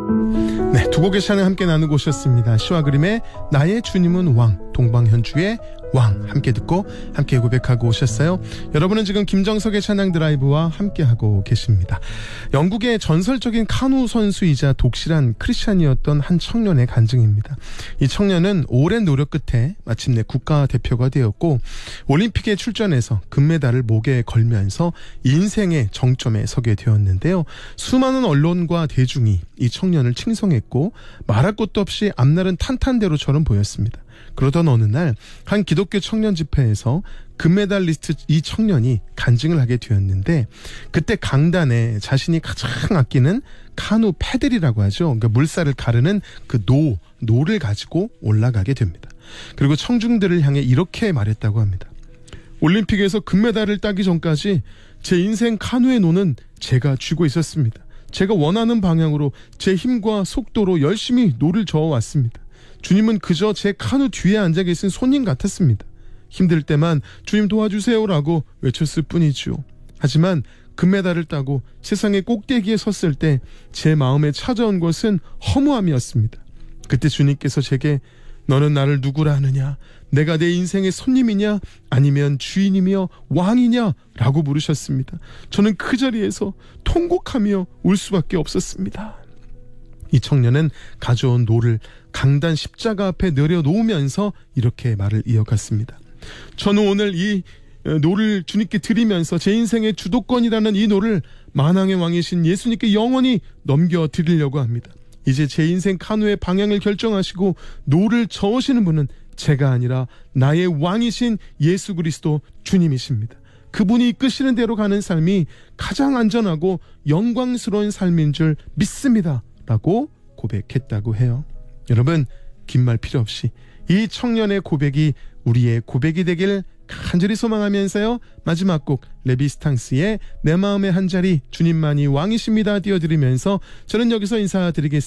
네, 두 곡의 찬양 함께 나누고 오셨습니다. 시와 그림의 나의 주님은 왕, 동방현주의 왕 함께 듣고 함께 고백하고 오셨어요. 여러분은 지금 김정석의 찬양 드라이브와 함께하고 계십니다. 영국의 전설적인 카누 선수이자 독실한 크리스찬이었던 한 청년의 간증입니다. 이 청년은 오랜 노력 끝에 마침내 국가대표가 되었고 올림픽에 출전해서 금메달을 목에 걸면서 인생의 정점에 서게 되었는데요. 수많은 언론과 대중이 이 청년을 칭송했고 말할 것도 없이 앞날은 탄탄대로처럼 보였습니다. 그러던 어느 날 한 기독교 청년 집회에서 금메달리스트 이 청년이 간증을 하게 되었는데 그때 강단에 자신이 가장 아끼는 카누 패들이라고 하죠. 그러니까 물살을 가르는 그 노를 가지고 올라가게 됩니다. 그리고 청중들을 향해 이렇게 말했다고 합니다. 올림픽에서 금메달을 따기 전까지 제 인생 카누의 노는 제가 쥐고 있었습니다. 제가 원하는 방향으로 제 힘과 속도로 열심히 노를 저어왔습니다. 주님은 그저 제 카누 뒤에 앉아 계신 손님 같았습니다. 힘들 때만 주님 도와주세요라고 외쳤을 뿐이죠. 하지만 금메달을 따고 세상의 꼭대기에 섰을 때 제 마음에 찾아온 것은 허무함이었습니다. 그때 주님께서 제게 너는 나를 누구라 하느냐? 내가 내 인생의 손님이냐? 아니면 주인이며 왕이냐? 라고 물으셨습니다. 저는 그 자리에서 통곡하며 울 수밖에 없었습니다. 이 청년은 가져온 노를 강단 십자가 앞에 내려놓으면서 이렇게 말을 이어갔습니다. 저는 오늘 이 노를 주님께 드리면서 제 인생의 주도권이라는 이 노를 만왕의 왕이신 예수님께 영원히 넘겨드리려고 합니다. 이제 제 인생 카누의 방향을 결정하시고 노를 저으시는 분은 제가 아니라 나의 왕이신 예수 그리스도 주님이십니다. 그분이 이끄시는 대로 가는 삶이 가장 안전하고 영광스러운 삶인 줄 믿습니다. 라고 고백했다고 해요. 여러분, 긴 말 필요 없이 이 청년의 고백이 우리의 고백이 되길 간절히 소망하면서요. 마지막 곡 레비스탕스의 내 마음의 한자리 주님만이 왕이십니다 띄워드리면서 저는 여기서 인사드리겠습니다.